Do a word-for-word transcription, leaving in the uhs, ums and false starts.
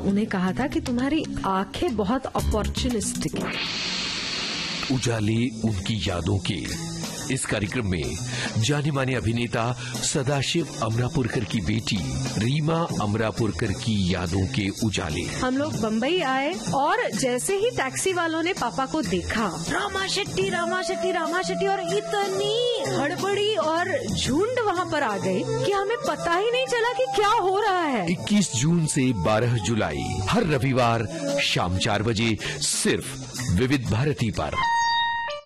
उन्हें कहा था कि तुम्हारी आंखें बहुत अपॉर्चुनिस्टिक हैं। उजाले उनकी यादों के इस कार्यक्रम में जाने माने अभिनेता सदाशिव अमरापुरकर की बेटी रीमा अमरापुरकर की यादों के उजाले। हम लोग बम्बई आए और जैसे ही टैक्सी वालों ने पापा को देखा, रामा शेट्टी रामा शेट्टी रामा शेट्टी, और इतनी हड़बड़ी और झुंड वहाँ पर आ गई कि हमें पता ही नहीं चला कि क्या हो रहा है। इक्कीस जून से बारह जुलाई हर रविवार शाम चार बजे सिर्फ विविध भारती पर।